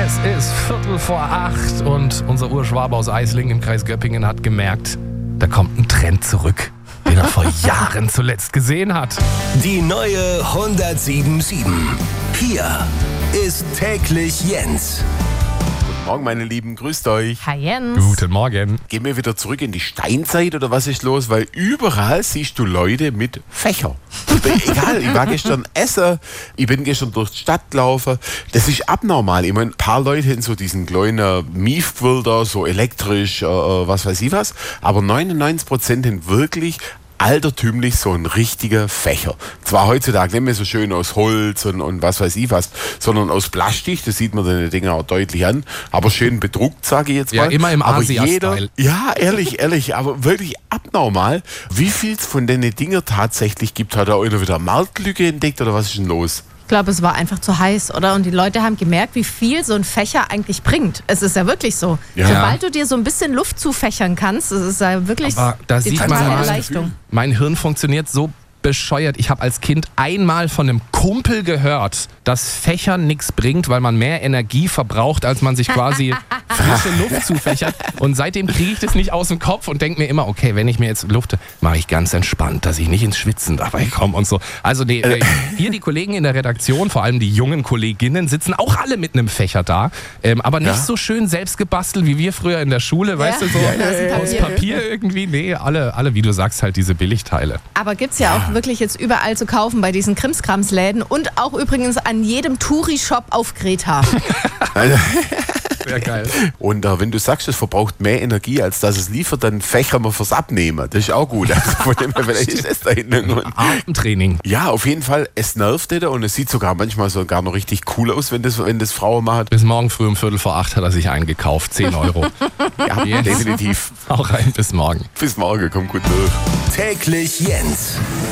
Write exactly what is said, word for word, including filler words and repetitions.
Es ist Viertel vor acht und unser Urschwabe aus Eislingen im Kreis Göppingen hat gemerkt, da kommt ein Trend zurück, den er vor Jahren zuletzt gesehen hat. Die neue hundertsieben Komma sieben. Hier ist täglich Jens. Morgen, meine Lieben, grüßt euch. Hi Jens. Guten Morgen. Gehen wir wieder zurück in die Steinzeit oder was ist los? Weil überall siehst du Leute mit Fächer. Egal, ich war gestern essen, ich bin gestern durch die Stadt gelaufen. Das ist abnormal. Ich meine, ein paar Leute haben so diesen kleinen Miefquilter, so elektrisch, äh, was weiß ich was. Aber neunundneunzig Prozent haben wirklich altertümlich so ein richtiger Fächer. Zwar heutzutage nicht mehr so schön aus Holz und, und was weiß ich was, sondern aus Plastik, das sieht man den Dinger auch deutlich an, aber schön bedruckt, sage ich jetzt mal. Ja, immer im aber Asia-Style. jeder, ja, ehrlich, ehrlich, aber wirklich abnormal. Wie viel es von den Dinger tatsächlich gibt, hat er auch wieder eine Marktlücke entdeckt oder was ist denn los? Ich glaube, es war einfach zu heiß, oder? Und die Leute haben gemerkt, wie viel so ein Fächer eigentlich bringt. Es ist ja wirklich so. Ja. Sobald du dir so ein bisschen Luft zufächern kannst, das ist ja wirklich Aber da die sieht man totale mal, Erleichterung. mein Hirn funktioniert so bescheuert. Ich habe als Kind einmal von einem Kumpel gehört, dass Fächern nichts bringt, weil man mehr Energie verbraucht, als man sich quasi frische Luft zufächert. Und seitdem kriege ich das nicht aus dem Kopf und denke mir immer, okay, wenn ich mir jetzt lufte, mache ich ganz entspannt, dass ich nicht ins Schwitzen dabei komme und so. Also nee, äh, hier die Kollegen in der Redaktion, vor allem die jungen Kolleginnen, sitzen auch alle mit einem Fächer da, ähm, aber nicht Ja. so schön selbst gebastelt wie wir früher in der Schule, weißt du, so Ja, ja, ja, aus ja. Papier irgendwie. Nee, alle, alle, wie du sagst, halt diese Billigteile. Aber gibt es ja auch wirklich jetzt überall zu kaufen bei diesen Krimskramsläden und auch übrigens an jedem Touri-Shop auf Kreta. Sehr geil. Und äh, wenn du sagst, es verbraucht mehr Energie, als dass es liefert, dann fächern wir fürs Abnehmen. Das ist auch gut. Also von dem her, vielleicht ist das da hinten. Und Atemtraining. ja, auf jeden Fall, es nervt nicht und es sieht sogar manchmal sogar noch richtig cool aus, wenn das, wenn das Frauen machen. Bis morgen früh um Viertel vor acht hat er sich eingekauft. zehn Euro. Ja, Yes. definitiv. Auch rein bis morgen. Bis morgen, kommt gut durch. Täglich Jens.